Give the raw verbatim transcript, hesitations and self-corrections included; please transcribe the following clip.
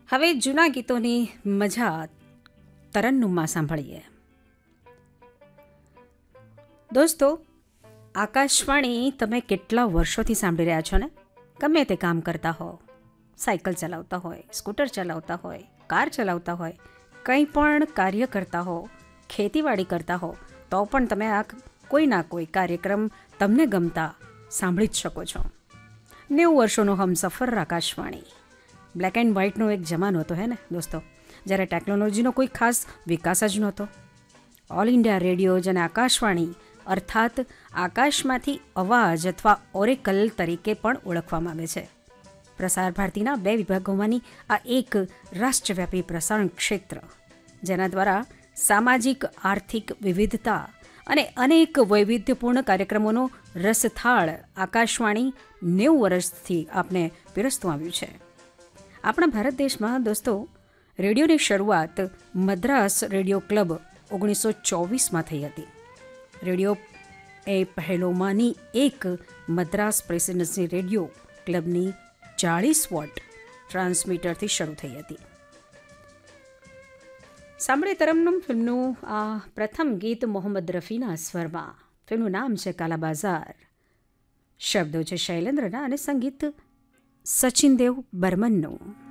હવે જૂના ગીતોની મજા તરન્નુમમાં સાંભળીએ. દોસ્તો, આકાશવાણી તમે કેટલા વર્ષોથી સાંભળી રહ્યા છો ને? ગમે તે કામ કરતા હો, સાયકલ ચલાવતા હોય, સ્કૂટર ચલાવતા હોય, કાર ચલાવતા હોય, કંઈ પણ કાર્ય કરતા હો, ખેતીવાડી કરતા હો, તો પણ તમે આ કોઈ ના કોઈ કાર્યક્રમ તમને ગમતા સાંભળી જ શકો છો. નેવું વર્ષોનો હમસફર આકાશવાણી. બ્લેક એન્ડ વ્હાઇટનો એક જમાનો હતો હે ને દોસ્તો, જ્યારે ટેકનોલોજીનો કોઈ ખાસ વિકાસ જ નહોતો. ઓલ ઇન્ડિયા રેડિયો જેને આકાશવાણી અર્થાત આકાશમાંથી અવાજ અથવા ઓરેકલ તરીકે પણ ઓળખવામાં આવે છે. પ્રસાર ભારતીના બે વિભાગોમાંની આ એક રાષ્ટ્રવ્યાપી પ્રસારણ ક્ષેત્ર, જેના દ્વારા સામાજિક આર્થિક વિવિધતા અને અનેક વૈવિધ્યપૂર્ણ કાર્યક્રમોનો રસથાળ આકાશવાણી નેવું વર્ષથી આપને પીરસતું આવ્યું છે. આપણા ભારત દેશમાં દોસ્તો રેડિયોની શરૂઆત મદ્રાસ રેડિયો ક્લબ ઓગણીસો ચોવીસમાં થઈ હતી. રેડિયો એ પહેલોમાંની એક મદ્રાસ પ્રેસિડેન્સી રેડિયો ક્લબની ચાળીસ વોટ ટ્રાન્સમીટરથી શરૂ થઈ હતી. સાંભળે તરન્નુમ ફિલ્મનું આ પ્રથમ ગીત મોહમ્મદ રફીના સ્વરમાં. ફિલ્મનું નામ છે કાલા બાઝાર. શબ્દો છે શૈલેન્દ્રના અને સંગીત સચિન દેવ બર્મનનું.